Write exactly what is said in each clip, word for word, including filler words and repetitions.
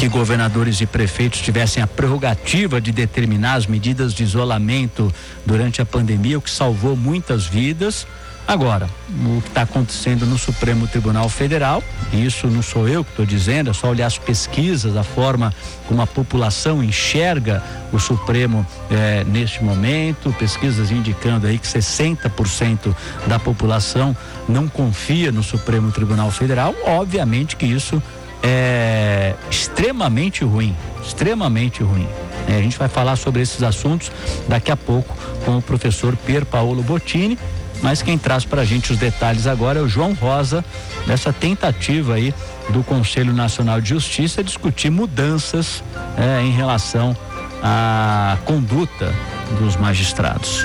que governadores e prefeitos tivessem a prerrogativa de determinar as medidas de isolamento durante a pandemia, o que salvou muitas vidas. Agora, o que está acontecendo no Supremo Tribunal Federal, e isso não sou eu que estou dizendo, é só olhar as pesquisas, a forma como a população enxerga o Supremo eh, neste momento, pesquisas indicando aí que sessenta por cento da população não confia no Supremo Tribunal Federal. Obviamente que isso é extremamente ruim, extremamente ruim. É, a gente vai falar sobre esses assuntos daqui a pouco com o professor Pier Paolo Bottini, mas quem traz para a gente os detalhes agora é o João Rosa, dessa tentativa aí do Conselho Nacional de Justiça discutir mudanças é, em relação à conduta dos magistrados.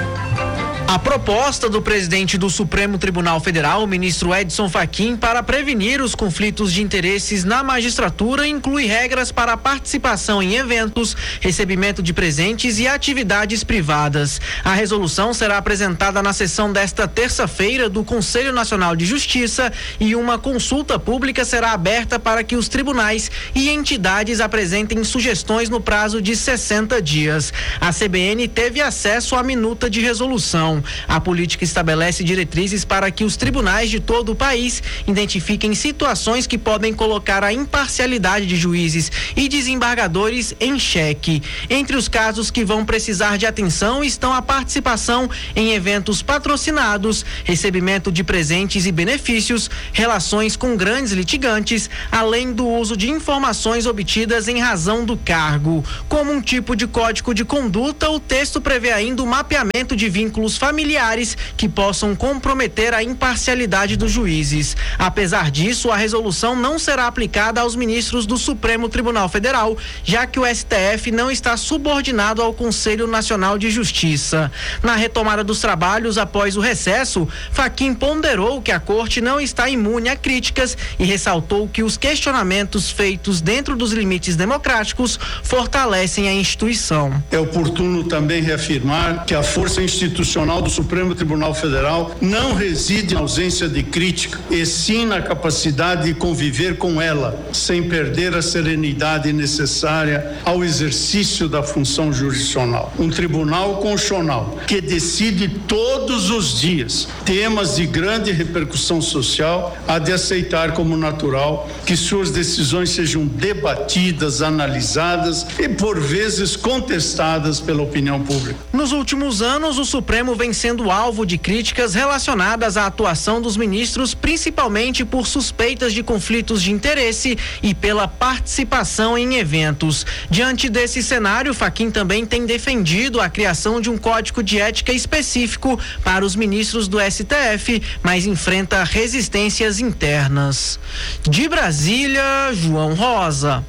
A proposta do presidente do Supremo Tribunal Federal, o ministro Edson Fachin, para prevenir os conflitos de interesses na magistratura inclui regras para a participação em eventos, recebimento de presentes e atividades privadas. A resolução será apresentada na sessão desta terça-feira do Conselho Nacional de Justiça e uma consulta pública será aberta para que os tribunais e entidades apresentem sugestões no prazo de sessenta dias. A C B N teve acesso à minuta de resolução. A política estabelece diretrizes para que os tribunais de todo o país identifiquem situações que podem colocar a imparcialidade de juízes e desembargadores em xeque. Entre os casos que vão precisar de atenção estão a participação em eventos patrocinados, recebimento de presentes e benefícios, relações com grandes litigantes, além do uso de informações obtidas em razão do cargo. Como um tipo de código de conduta, o texto prevê ainda o mapeamento de vínculos familiares que possam comprometer a imparcialidade dos juízes. Apesar disso, a resolução não será aplicada aos ministros do Supremo Tribunal Federal, já que o S T F não está subordinado ao Conselho Nacional de Justiça. Na retomada dos trabalhos após o recesso, Fachin ponderou que a Corte não está imune a críticas e ressaltou que os questionamentos feitos dentro dos limites democráticos fortalecem a instituição. É oportuno também reafirmar que a força institucional do Supremo Tribunal Federal não reside na ausência de crítica, e sim na capacidade de conviver com ela, sem perder a serenidade necessária ao exercício da função jurisdicional. Um tribunal constitucional que decide todos os dias temas de grande repercussão social há de aceitar como natural que suas decisões sejam debatidas, analisadas e por vezes contestadas pela opinião pública. Nos últimos anos, o Supremo vem sendo alvo de críticas relacionadas à atuação dos ministros, principalmente por suspeitas de conflitos de interesse e pela participação em eventos. Diante desse cenário, Fachin também tem defendido a criação de um código de ética específico para os ministros do S T F, mas enfrenta resistências internas. De Brasília, João Rosa.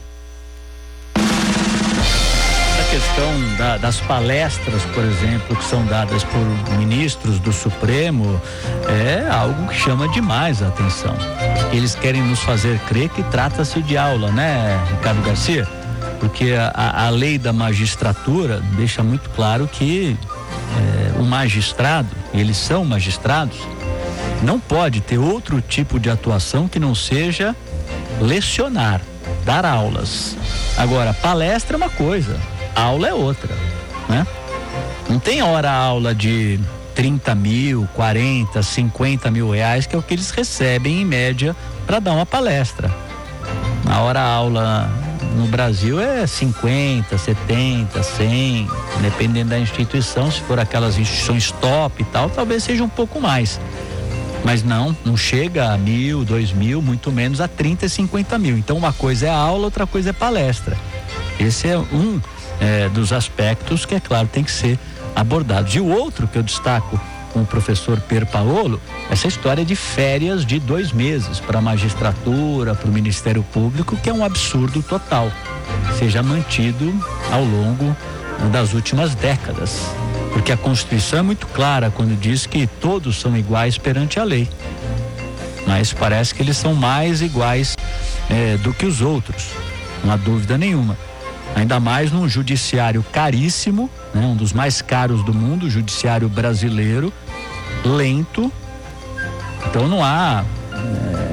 Questão da, das palestras, por exemplo, que são dadas por ministros do Supremo, é algo que chama demais a atenção. Eles querem nos fazer crer que trata-se de aula, né, Ricardo Garcia? Porque a, a lei da magistratura deixa muito claro que é, o magistrado, eles são magistrados, não pode ter outro tipo de atuação que não seja lecionar, dar aulas. Agora, palestra é uma coisa, aula é outra, né? Não tem hora aula de trinta mil, quarenta, cinquenta mil reais, que é o que eles recebem em média para dar uma palestra. A hora aula no Brasil é cinquenta, setenta, cem, dependendo da instituição. Se for aquelas instituições top e tal, talvez seja um pouco mais. Mas não, não chega a mil, dois mil, muito menos a trinta e cinquenta mil. Então uma coisa é aula, outra coisa é palestra. Esse é um É, dos aspectos que, é claro, tem que ser abordados. E o outro que eu destaco com o professor Pier Paolo, essa história de férias de dois meses para a magistratura, para o Ministério Público, que é um absurdo total, seja mantido ao longo das últimas décadas. Porque a Constituição é muito clara quando diz que todos são iguais perante a lei. Mas parece que eles são mais iguais é, do que os outros, não há dúvida nenhuma. Ainda mais num judiciário caríssimo, né? Um dos mais caros do mundo, o judiciário brasileiro, lento. Então não há é,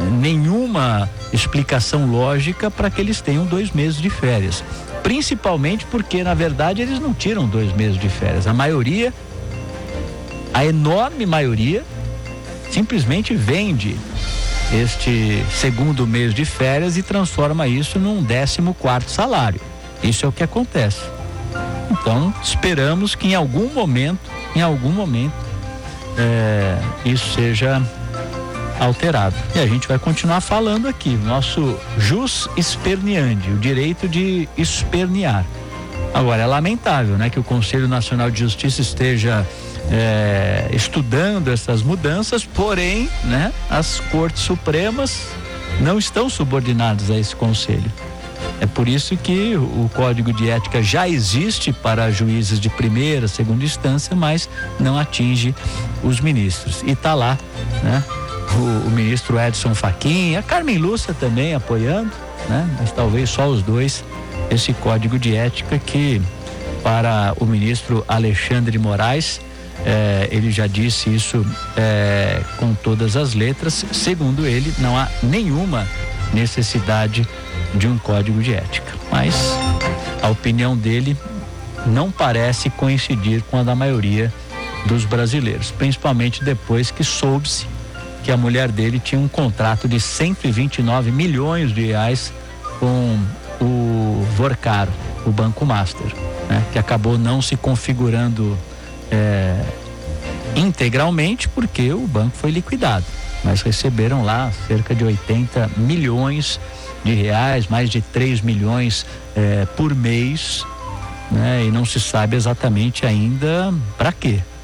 nenhuma explicação lógica para que eles tenham dois meses de férias. Principalmente porque, na verdade, eles não tiram dois meses de férias. A maioria, a enorme maioria, simplesmente vende este segundo mês de férias e transforma isso num décimo quarto salário. Isso é o que acontece. Então, esperamos que em algum momento, em algum momento, é, isso seja alterado. E a gente vai continuar falando aqui, nosso jus esperneandi, o direito de espernear. Agora, é lamentável, né, que o Conselho Nacional de Justiça esteja é, estudando essas mudanças, porém, né, as Cortes Supremas não estão subordinadas a esse Conselho. É por isso que o Código de Ética já existe para juízes de primeira, segunda instância, mas não atinge os ministros. E está lá, né? O, o ministro Edson Fachin, a Carmen Lúcia também apoiando, né? Mas talvez só os dois, esse Código de Ética que, para o ministro Alexandre Moraes, eh, ele já disse isso eh, com todas as letras, segundo ele, não há nenhuma necessidade de um código de ética, mas a opinião dele não parece coincidir com a da maioria dos brasileiros, principalmente depois que soube-se que a mulher dele tinha um contrato de cento e vinte e nove milhões de reais com o Vorcaro, o Banco Master, né? Que acabou não se configurando é, integralmente porque o banco foi liquidado, mas receberam lá cerca de oitenta milhões de reais, mais de três milhões eh, por mês, né? E não se sabe exatamente ainda para quê.